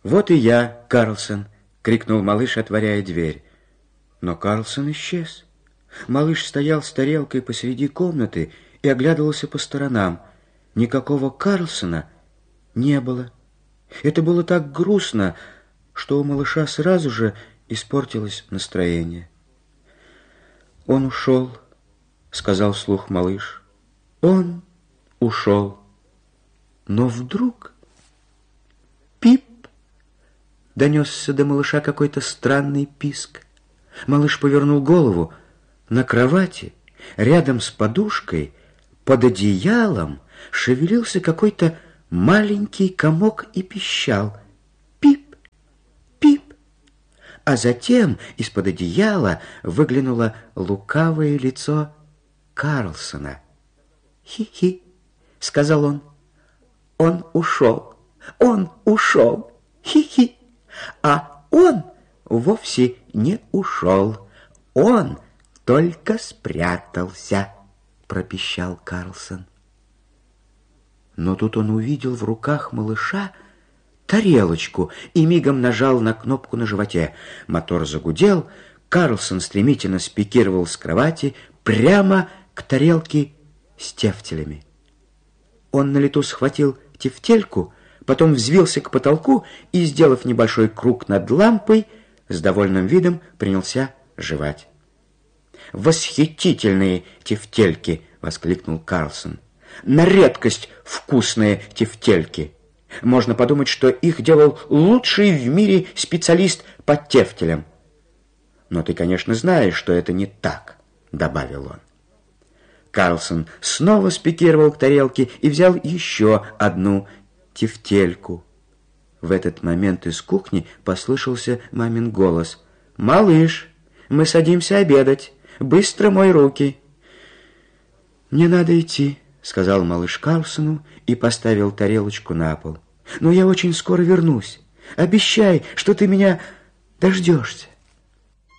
«Вот и я, Карлсон!» — крикнул малыш, отворяя дверь. Но Карлсон исчез. Малыш стоял с тарелкой посреди комнаты и оглядывался по сторонам. Никакого Карлсона не было. Это было так грустно, что у малыша сразу же испортилось настроение. «Он ушел», — сказал вслух малыш. «Он ушел». Но вдруг «пип!» донесся до малыша какой-то странный писк. Малыш повернул голову. На кровати, рядом с подушкой, под одеялом, шевелился какой-то маленький комок и пищал. «Пип! Пип!» А затем из-под одеяла выглянуло лукавое лицо Карлсона. «Хи-хи!» — сказал он. «Он ушел! Он ушел! Хи-хи! А он вовсе не ушел! Он только спрятался!» — пропищал Карлсон. Но тут он увидел в руках малыша тарелочку и мигом нажал на кнопку на животе. Мотор загудел, Карлсон стремительно спикировал с кровати прямо к тарелке с тефтелями. Он на лету схватил тефтельку, потом взвился к потолку и, сделав небольшой круг над лампой, с довольным видом принялся жевать. «Восхитительные тефтельки!» — воскликнул Карлсон. «На редкость вкусные тефтельки! Можно подумать, что их делал лучший в мире специалист по тефтелям. Но ты, конечно, знаешь, что это не так», — добавил он. Карлсон снова спикировал к тарелке и взял еще одну тефтельку. В этот момент из кухни послышался мамин голос. «Малыш, мы садимся обедать. Быстро мой руки!» «Мне надо идти», — сказал малыш Карлсону и поставил тарелочку на пол. «Но я очень скоро вернусь. Обещай, что ты меня дождешься».